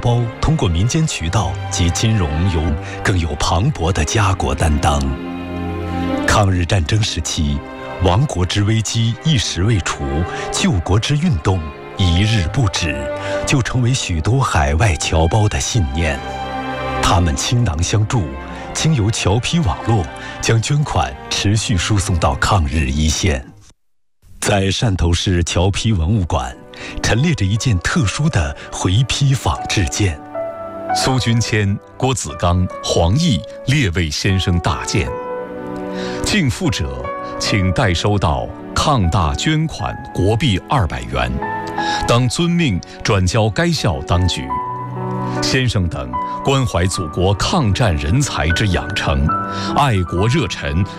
胞通过民间渠道及金融更有磅礴的家国担当。抗日战争时期，亡国之危机一时未除，救国之运动一日不止，就成为许多海外侨胞的信念。他们倾囊相助，经由侨批网络将捐款持续输送到抗日一线。在汕头市侨批文物馆，陈列着一件特殊的回批仿制件—— 苏君谦、郭子刚、黄奕列位先生大件。敬附者请代收到抗大捐款国币200元，当遵命转交该校当局。先生等关怀祖国抗战人才之养成，爱国热忱